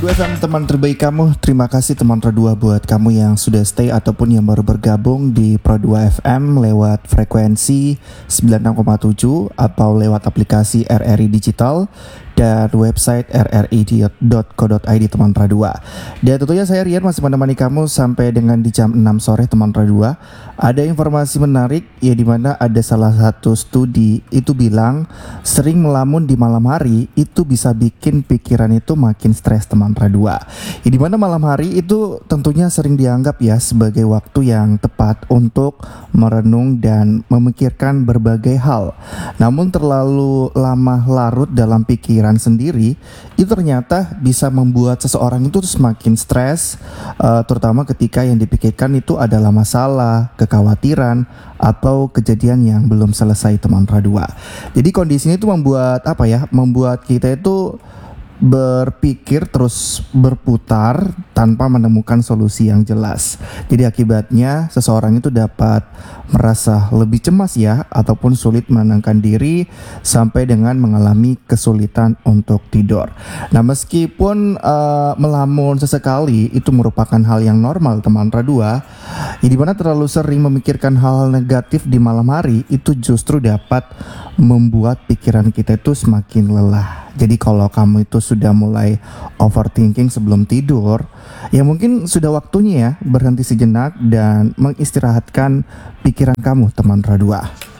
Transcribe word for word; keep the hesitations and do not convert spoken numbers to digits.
Dua F M, teman terbaik kamu. Terima kasih teman Pro dua buat kamu yang sudah stay ataupun yang baru bergabung di Pro dua F M lewat frekuensi sembilan puluh enam koma tujuh atau lewat aplikasi R R I Digital dan website r r i dot co dot i d teman Pro dua. Dan tentunya saya Rian masih menemani kamu sampai dengan di jam enam sore teman Pro dua. Ada informasi menarik ya, di mana ada salah satu studi itu bilang sering melamun di malam hari itu bisa bikin pikiran itu makin stres teman Pro dua. Ya, di mana malam hari itu tentunya sering dianggap ya sebagai waktu yang tepat untuk merenung dan memikirkan berbagai hal. Namun terlalu lama larut dalam pikiran sendiri itu ternyata bisa membuat seseorang itu semakin stres, uh, terutama ketika yang dipikirkan itu adalah masalah, kekhawatiran atau kejadian yang belum selesai teman Pro dua. Jadi kondisi ini itu membuat apa ya? Membuat kita itu berpikir terus berputar tanpa menemukan solusi yang jelas. Jadi akibatnya seseorang itu dapat merasa lebih cemas ya, ataupun sulit menenangkan diri sampai dengan mengalami kesulitan untuk tidur. Nah, meskipun uh, melamun sesekali itu merupakan hal yang normal teman Pro dua, ya, di mana terlalu sering memikirkan hal-hal negatif di malam hari itu justru dapat membuat pikiran kita itu semakin lelah. Jadi kalau kamu itu sudah mulai overthinking sebelum tidur, ya mungkin sudah waktunya ya berhenti sejenak dan mengistirahatkan pikiran kamu teman Pro dua.